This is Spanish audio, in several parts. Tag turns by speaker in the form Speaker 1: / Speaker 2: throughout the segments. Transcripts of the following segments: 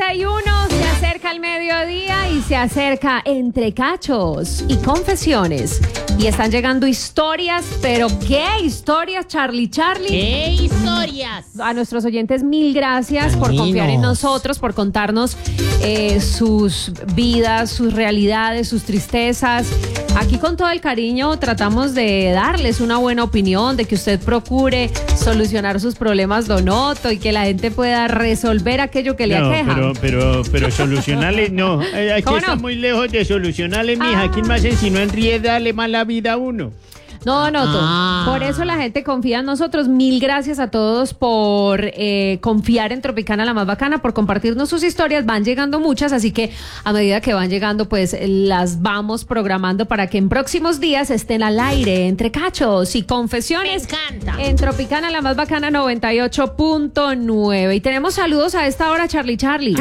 Speaker 1: 7:31, se acerca el mediodía y se acerca Entre Cachos y Confesiones. Y están llegando historias, pero ¿qué historias, Charlie?
Speaker 2: ¿Qué historias?
Speaker 1: A nuestros oyentes, mil gracias por confiar en nosotros, por contarnos sus vidas, sus realidades, sus tristezas. Aquí con todo el cariño tratamos de darles una buena opinión, de que usted procure solucionar sus problemas donoto y que la gente pueda resolver aquello que le aqueja.
Speaker 3: Pero solucionarle, no. Aquí está muy lejos de solucionarle, mija. Aquí más en si no enriedarle más la vida a uno.
Speaker 1: No, por eso la gente confía en nosotros. Mil gracias a todos por confiar en Tropicana, la más bacana, por compartirnos sus historias. Van llegando muchas, así que a medida que van llegando, pues las vamos programando para que en próximos días estén al aire Entre Cachos y Confesiones.
Speaker 2: Me encanta.
Speaker 1: En Tropicana, la más bacana, 98.9. Y tenemos saludos a esta hora, Charlie.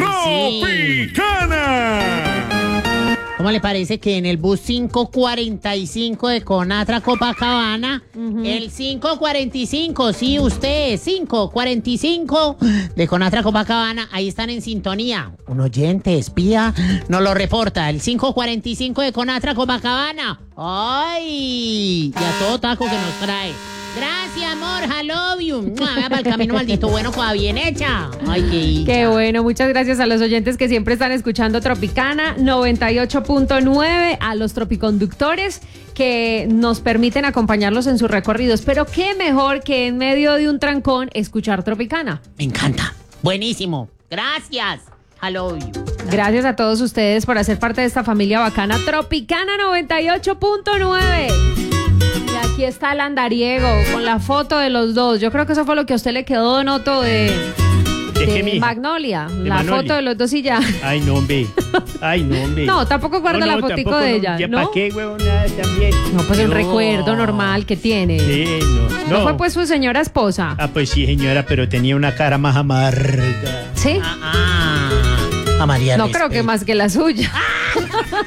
Speaker 3: ¡Tropicana!
Speaker 2: ¿Cómo le parece que en el bus 545 de Conatra Copacabana, el 545, sí, usted, 545 de Conatra Copacabana, ahí están en sintonía? Un oyente espía nos lo reporta, el 545 de Conatra Copacabana. ¡Ay! Y a todo taco que nos trae. Gracias, amor, I love you. Vea para el camino maldito bueno, cosa bien hecha. Ay,
Speaker 1: qué bueno, muchas gracias a los oyentes que siempre están escuchando Tropicana 98.9, a los tropiconductores que nos permiten acompañarlos en sus recorridos. Pero qué mejor que en medio de un trancón escuchar Tropicana.
Speaker 2: Me encanta. Buenísimo. Gracias. I love you.
Speaker 1: Gracias a todos ustedes por hacer parte de esta familia bacana. Tropicana 98.9. Y aquí está el andariego con la foto de los dos. Yo creo que eso fue lo que a usted le quedó, Donoto, de Magnolia. La foto de los dos y ya.
Speaker 3: Ay, no, hombre.
Speaker 1: No, tampoco guarda la fotico de ella,
Speaker 3: ¿Ya
Speaker 1: ¿no?
Speaker 3: para qué, huevón? Nada, también.
Speaker 1: No, pues un recuerdo normal que tiene.
Speaker 3: Sí,
Speaker 1: ¿No fue pues su señora esposa?
Speaker 3: Ah, pues sí, señora, pero tenía una cara más amarga.
Speaker 1: ¿Sí?
Speaker 2: A María
Speaker 1: No creo que más que la suya.